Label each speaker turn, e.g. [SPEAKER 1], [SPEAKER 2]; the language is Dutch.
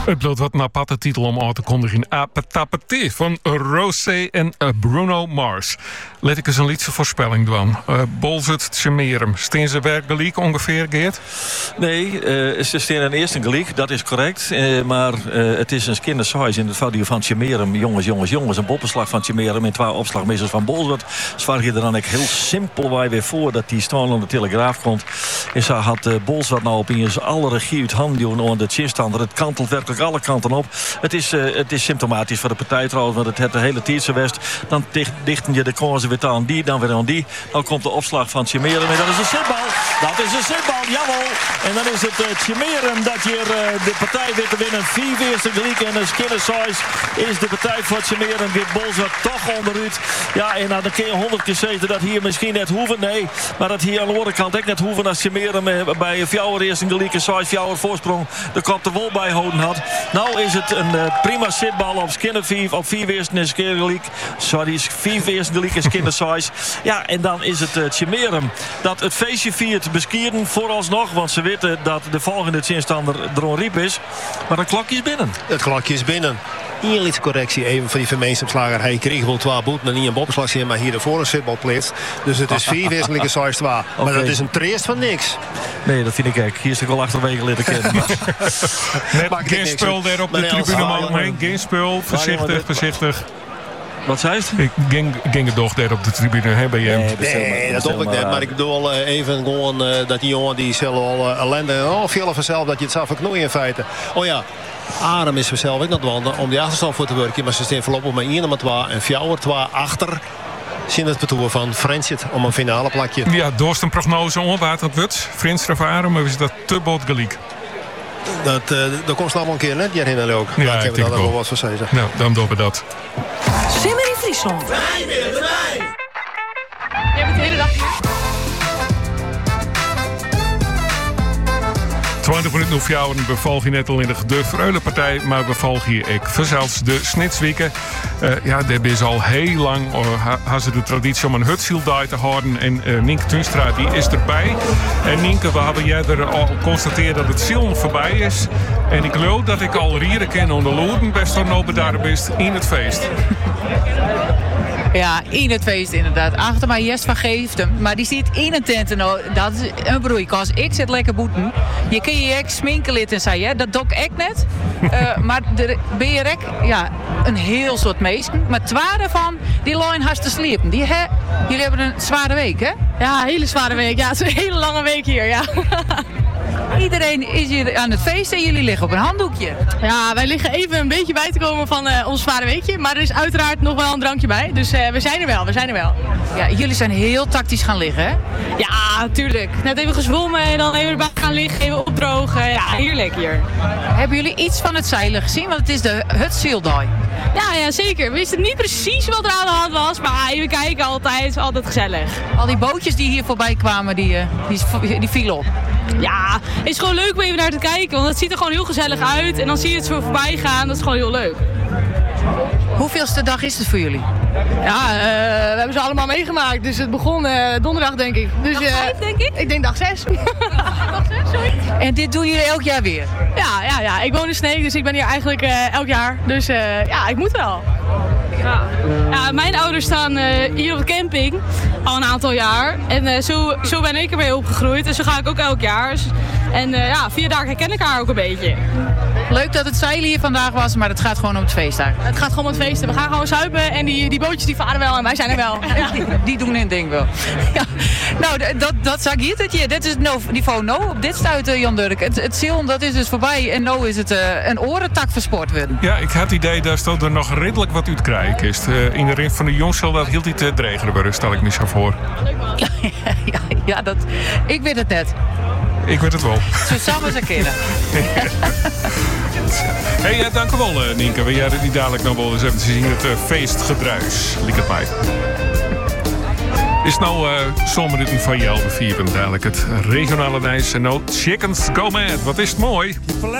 [SPEAKER 1] Het bloot wat een aparte titel om aan te kondigen. Apetapete van Rosé en Bruno Mars. Let ik eens een liedse voorspelling doen. Bolzert Tjemerum. Steen ze werkelijk ongeveer, Geert?
[SPEAKER 2] Nee, ze staan in eerste gelijk, dat is correct. Maar het is een kindersize in het foutje van Tjemerum. Jongens. Een boppenslag van Tjemerum en 2 opslagmissers van Bolzert. Zwaar je er dan heel simpel weer voor dat die staan op de Telegraaf komt. En zo had Bolzert nou opeens alle regie uit handen doen aan de chinstander. Het kantelt werkelijk alle kanten op. Het is symptomatisch voor de partij trouwens, want het de hele Tierse West. Dan dichten je de kansen weer aan die, dan weer aan die. Dan komt de opslag van Tjemerum en dat is een zitbal. Dat is een zitbal, jawel. En dan is het Tjemerum dat hier de partij weer te winnen. 4 eerste gelijk en een kindersize is de partij van Tjemerum. Dit Bolzert toch onderuit. Ja, en dan kun je 100 keer zeggen dat hier misschien net hoeven. Nee, maar dat hier aan de andere kant ook net hoeven als Tjemerum bij Fjouwer eerste gelijk en size Fjouwer voorsprong de kop de wol bijhouden had. Nou is het een prima zitbal op Skinner 5 op 4 eerste en gelijk. Sorry, 4 eerste gelijk en kindersize. Ja, en dan is het Tjemerum dat het feestje viert beskieren vooralsnog, want ze weten dat de volgende zinstander Dron Riep is. Maar een klokje is binnen.
[SPEAKER 3] Het klokje is binnen. Hier liet correctie even van die vermeenschapslager. Hij kreeg wel 2 boeten en niet een boppenslag, maar hier ervoor een zitbalplaats. Dus het is 4 wezenlijke size 2. Maar
[SPEAKER 2] Okay.
[SPEAKER 3] dat is een treest van niks.
[SPEAKER 2] Nee, dat vind ik ook. Hier is ik al achterwege leren kennen.
[SPEAKER 1] Net geen spul daar op de tribune, man. Geen spul. Voorzichtig.
[SPEAKER 2] Wat zei het?
[SPEAKER 1] Ik ging het toch daar op de tribune hebben.
[SPEAKER 3] Nee, dat doe ik net. Maar ik bedoel even gewoon dat die jongen die zullen al ellende. Veel vanzelf dat je het zou verknoeien in feite. Oh ja. Arem is vanzelf ook naar het wandelen om die achterstand voor te werken. Maar ze staan voorlopig met 1,2 en Fjouwer 2 achter. Zien het betoer van Frensjet om een finale plakje.
[SPEAKER 1] Ja, dorst een prognose onwaard dat wordt. Frins ervaren, maar is dat te bot gelijk.
[SPEAKER 3] Dat komt allemaal een keer net hierin ook.
[SPEAKER 1] Ja,
[SPEAKER 3] ik heb daar wel wat voor zeggen.
[SPEAKER 1] Nou, dan doen we dat.
[SPEAKER 4] Simmer in Friesland.
[SPEAKER 5] Wij willen wij.
[SPEAKER 4] Je hebt het de hele dag hier.
[SPEAKER 1] 20 minuten hoef jou bevolg je net al in de Freulenpartij, maar bevolg je ik vanzelfs de Snitswieken. Ja, daar is al heel lang hebben ze de traditie om een hutzieldag te houden. En Nienke Tunstra die is erbij. En Nienke, we hebben jij er al constateerd dat het ziel voorbij is. En ik geloof dat ik al rieren ken onder Loerden best wel nou bedaard best in het feest.
[SPEAKER 6] Ja, in het feest inderdaad. Achter mij Jes van Geeftem. Maar die zit in een tent. Nou, dat is een broeikas. Ik zit lekker boeten. Je kun je echt sminken en zei, hè? Dat doe ik net. Maar ben je ja, een heel soort meisje. Maar 2 daarvan, die lijn haast te sliepen. Jullie hebben een zware week, hè?
[SPEAKER 7] Ja, een hele zware week. Ja, het is een hele lange week hier, ja.
[SPEAKER 6] Iedereen is hier aan het feest en jullie liggen op een handdoekje.
[SPEAKER 7] Ja, wij liggen even een beetje bij te komen van ons zware weekje. Maar er is uiteraard nog wel een drankje bij. Dus we zijn er wel.
[SPEAKER 6] Ja, jullie zijn heel tactisch gaan liggen, hè?
[SPEAKER 7] Ja, natuurlijk. Net even gezwommen en dan even erbij gaan liggen, even opdrogen. Ja, heerlijk hier.
[SPEAKER 6] Hebben jullie iets van het zeilen gezien? Want het is de Hutzieldag.
[SPEAKER 7] Ja, zeker. We wisten niet precies wat er aan de hand was. Maar even kijken, altijd gezellig.
[SPEAKER 6] Al die bootjes die hier voorbij kwamen, die vielen op.
[SPEAKER 7] Ja, het is gewoon leuk om even naar te kijken. Want het ziet er gewoon heel gezellig uit. En dan zie je het zo voorbij gaan. Dat is gewoon heel leuk.
[SPEAKER 6] Hoeveelste dag is het voor jullie?
[SPEAKER 7] Ja, we hebben ze allemaal meegemaakt. Dus het begon donderdag, denk ik. Dus,
[SPEAKER 6] dag 5, denk ik?
[SPEAKER 7] Ik denk dag 6. Dag 6, zoiets.
[SPEAKER 6] En dit doen jullie elk jaar weer?
[SPEAKER 7] Ja. Ik woon in Sneek, dus ik ben hier eigenlijk elk jaar. Dus ja, ik moet wel. Ja, mijn ouders staan hier op de camping al een aantal jaar. En zo ben ik ermee opgegroeid. En zo ga ik ook elk jaar. En 4 dagen herken ik haar ook een beetje.
[SPEAKER 6] Leuk dat het zeilen hier vandaag was, maar het gaat gewoon om het feest daar.
[SPEAKER 7] Het gaat gewoon om het feesten. We gaan gewoon zuipen en die bootjes die varen wel en wij zijn er wel. Ja.
[SPEAKER 6] Die doen hun ding wel. Ja. Nou, dat zag je het. Dit is het niveau no. Op dit stuit, Jan Durk. Het zilm, dat is dus voorbij. En no is het een orentak voor sport worden.
[SPEAKER 1] Ja, ik had het idee dat er nog redelijk wat uit krijgen is. In de ring van de jongste dat hield hij te dregeren worden, stel ik me zo voor.
[SPEAKER 6] Ja, ik weet het net.
[SPEAKER 1] Ik weet het wel.
[SPEAKER 6] Zo samen ze kennen.
[SPEAKER 1] Hey, dank u wel, Nienke. We jij die dadelijk nog wel eens even te zien het feestgedruis. Liek het mij. Is nou zomerrit van Jelbe 4. Dadelijk het regionale ijs. En nou, Chickens Go Mad. Wat is het mooi.